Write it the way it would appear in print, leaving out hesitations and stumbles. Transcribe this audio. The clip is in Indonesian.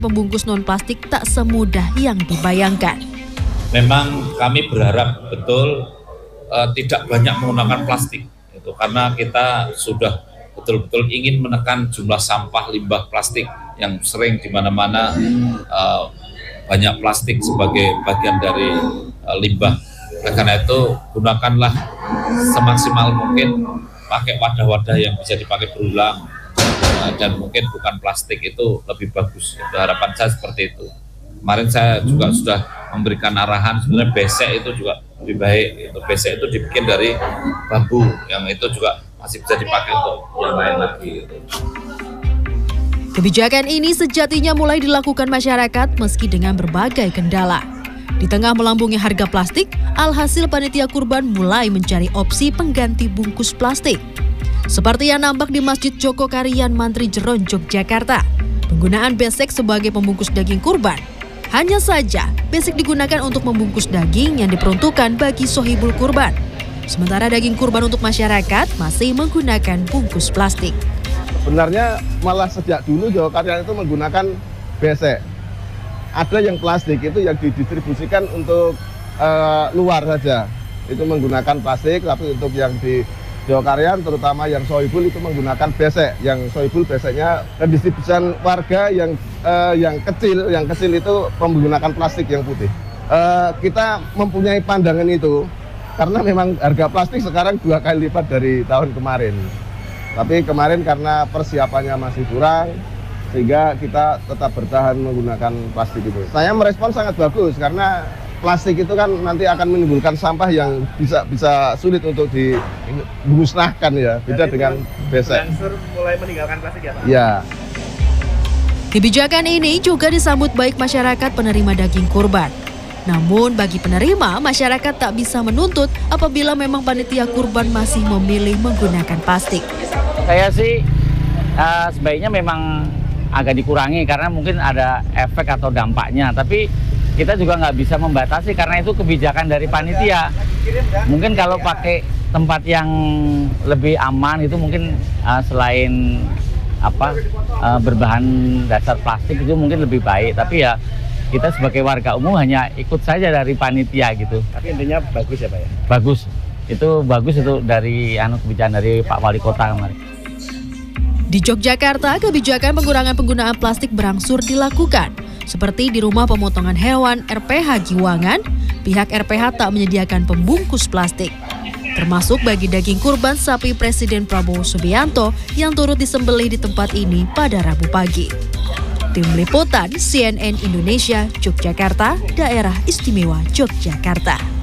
Pembungkus non-plastik tak semudah yang dibayangkan. Memang kami berharap betul tidak banyak menggunakan plastik, itu karena kita sudah betul-betul ingin menekan jumlah sampah limbah plastik yang sering di mana-mana banyak plastik sebagai bagian dari limbah. Karena itu gunakanlah semaksimal mungkin pakai wadah-wadah yang bisa dipakai berulang dan mungkin bukan plastik, itu lebih bagus. Itu harapan saya seperti itu. Kemarin saya juga sudah memberikan arahan sebenarnya besek itu juga lebih baik. Itu besek itu dibikin dari bambu yang itu juga masih bisa dipakai untuk yang lain lagi. Kebijakan ini sejatinya mulai dilakukan masyarakat meski dengan berbagai kendala. Di tengah melambungnya harga plastik, alhasil panitia kurban mulai mencari opsi pengganti bungkus plastik. Seperti yang nampak di Masjid Joko Karian Mantri Jeron, Yogyakarta, penggunaan besek sebagai pembungkus daging kurban. Hanya saja, besek digunakan untuk membungkus daging yang diperuntukkan bagi sohibul kurban. Sementara daging kurban untuk masyarakat masih menggunakan bungkus plastik. Sebenarnya malah sejak dulu Jogokarian itu menggunakan besek. Ada yang plastik itu yang didistribusikan untuk luar saja. Itu menggunakan plastik, tapi untuk yang di Jogokarian terutama yang sohibul itu menggunakan besek. Yang sohibul beseknya pendistribusian warga yang kecil itu menggunakan plastik yang putih. Kita mempunyai pandangan itu karena memang harga plastik sekarang 2 kali lipat dari tahun kemarin. Tapi kemarin karena persiapannya masih kurang, sehingga kita tetap bertahan menggunakan plastik itu. Saya merespon sangat bagus karena plastik itu kan nanti akan menimbulkan sampah yang bisa sulit untuk dimusnahkan ya, beda dengan besek. Mulai meninggalkan plastik ya Pak? Ya. Kebijakan ini juga disambut baik masyarakat penerima daging kurban. Namun bagi penerima, masyarakat tak bisa menuntut apabila memang panitia kurban masih memilih menggunakan plastik. Saya sih sebaiknya memang agak dikurangi karena mungkin ada efek atau dampaknya. Tapi kita juga nggak bisa membatasi karena itu kebijakan dari panitia. Mungkin kalau pakai tempat yang lebih aman itu mungkin selain berbahan dasar plastik itu mungkin lebih baik. Tapi ya kita sebagai warga umum hanya ikut saja dari panitia gitu. Tapi intinya bagus ya Pak ya? Bagus. Itu bagus itu dari kebijakan dari Pak Wali Kota kemarin. Di Yogyakarta, kebijakan pengurangan penggunaan plastik berangsur dilakukan. Seperti di rumah pemotongan hewan RPH Giwangan, pihak RPH tak menyediakan pembungkus plastik. Termasuk bagi daging kurban sapi Presiden Prabowo Subianto yang turut disembelih di tempat ini pada Rabu pagi. Tim Liputan CNN Indonesia, Yogyakarta, Daerah Istimewa Yogyakarta.